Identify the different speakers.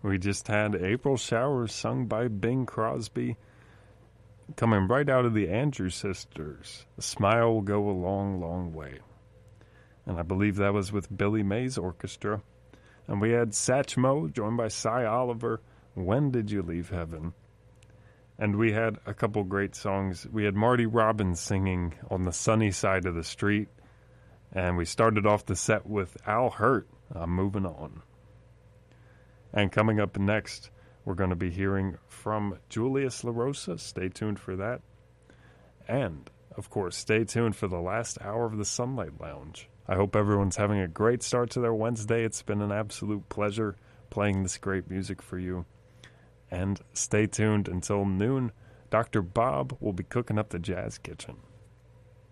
Speaker 1: We just had April Showers sung by Bing Crosby, coming right out of the Andrews Sisters. A Smile Will Go a Long, Long Way. And I believe that was with Billy Mays Orchestra. And we had Satchmo, joined by Cy Oliver, When Did You Leave Heaven? And we had a couple great songs. We had Marty Robbins singing On the Sunny Side of the Street. And we started off the set with Al Hurt, I'm Moving On. And coming up next, we're going to be hearing from Julius LaRosa. Stay tuned for that. And, of course, stay tuned for the last hour of the Sunlight Lounge. I hope everyone's having a great start to their Wednesday. It's been an absolute pleasure playing this great music for you. And stay tuned until noon. Dr. Bob will be cooking up the Jazz Kitchen.